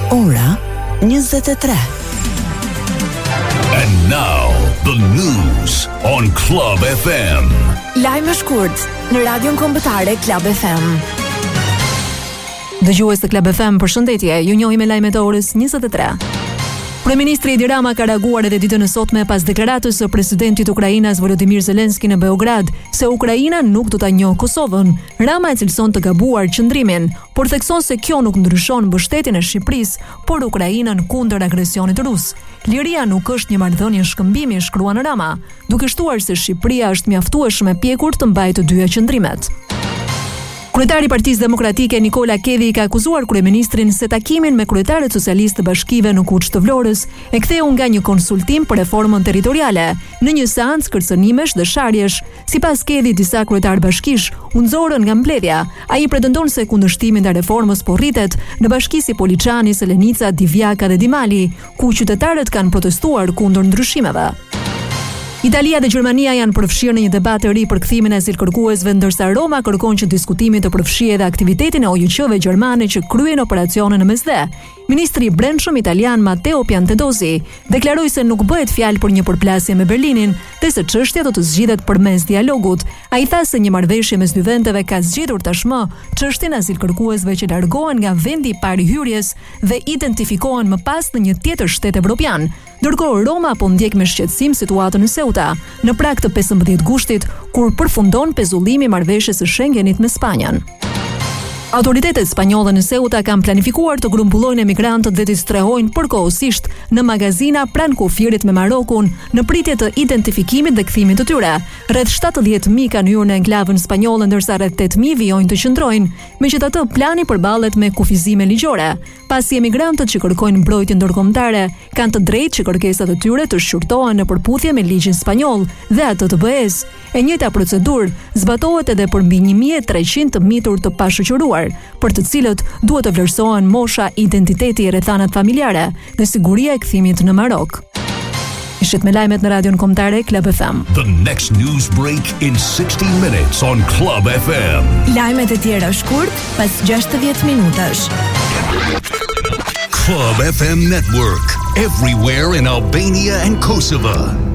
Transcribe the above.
Ora 23. And now the news on Club FM. Lajme shkurt në radion kombëtare Club FM. Dëgjues të Club FM, përshëndetje. Ju njohim me lajmet e orës 23. Kryeministri Edi Rama ka reaguar edhe ditën e sotme pas deklaratës së presidentit Ukrainas Volodymyr Zelenski në Beograd se Ukraina nuk do ta njohë Kosovën. Rama e cilëson të gabuar qëndrimin, por thekson se kjo nuk ndryshon mbështetjen e Shqipërisë për Ukrainën kundër agresionit rus. Liria nuk është një marrëdhënie shkëmbimi, shkruan Rama, duke shtuar se Shqipëria është mjaftueshëm e pjekur të mbajë të dyja qëndrimet. Kryetari i Partisë Demokratike Nikola Kedhi ka akuzuar kryeministrin se takimin me kryetarët socialistë të bashkive në Kuç të Vlorës e ktheu nga një konsultim për reformën territoriale në një seancë kërcënimesh dhe sharjesh. Sipas Kedhi, disa kryetarë bashkish u nxorën nga mbledhja. Ai pretendon se kundërshtimi ndaj reformës po rritet në bashki si Poliçani, Selenica, Divjaka dhe Dimali, ku qytetarët kanë protestuar kundër ndryshimeve. Italia dhe Gjermania janë përfshirë në një debat të ri për kthimin e azilkërkuesve, ndërsa Roma kërkon që diskutimi të përfshijë edhe aktivitetin e OJQ-ve gjermane që kryen operacione në mesdhe. Ministri i Brendshëm italian Matteo Piantedosi deklaroi se nuk bëhet fjalë për një përplasje me Berlinin dhe se çështja do të zgjidhet përmes dialogut. Ai tha se një marrëveshje mes dy vendeve ka zgjedhur tashmë çështjen e azilkërkuesve që largohen nga vendi i parë i hyrjes dhe identifikohen më pas në një tjetër shtet evropian. Ndërkohë Roma po ndjek me shqetësim situatën në Ceuta, në prag të 15 gushtit, kur përfundon pezullimi i marrëveshjes së Schengenit me Spanjën. Autoritetet spanjolle në Ceuta kanë planifikuar të grumbullojnë emigrantët dhe të strehojnë përkohësisht në magazina pranë kufirit me Marokun në pritje të identifikimit dhe kthimit të tyre. Rreth 70.000 kanë hyrë në enklavën spanjolle, ndërsa rreth 8.000 vijojnë të qëndrojnë. Megjithatë, plani përballet me kufizime ligjore, pasi emigrantët që kërkojnë mbrojtje ndërkombëtare kanë të drejtë që kërkesat e tyre të shqyrtohen në përputhje me ligjin spanjoll dhe atë të BE-s. E njëjta procedurë zbatohet edhe për mbi 1.300 të mitur të pashoqëruar, për të cilët duhet të vlerësohen mosha, identiteti, rrethanat familjare dhe siguria e kthimit në Marok. Ishit me lajmet në radion kombëtare Club FM. The next news break in 60 minutes on Club FM. Lajmet e tjera shkurt pas 60 minutash. Club FM Network, everywhere in Albania and Kosovo.